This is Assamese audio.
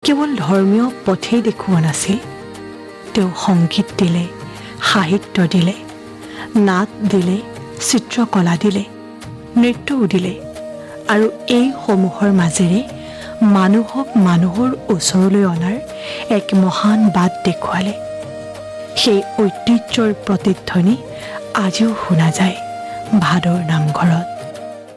কেৱল ধৰ্মীয় পথেই দেখুওৱা নাছিল, তেওঁ সংগীত দিলে, সাহিত্য দিলে, নাট দিলে, চিত্ৰকলা দিলে, নৃত্যও দিলে আৰু এইসমূহৰ মাজেৰে মানুহক মানুহৰ ওচৰলৈ অনাৰ এক মহান বাট দেখুৱালে। সেই ঐতিহ্যৰ প্ৰতিধ্বনি আজিও শুনা যায় ভাদৰ নামঘৰত।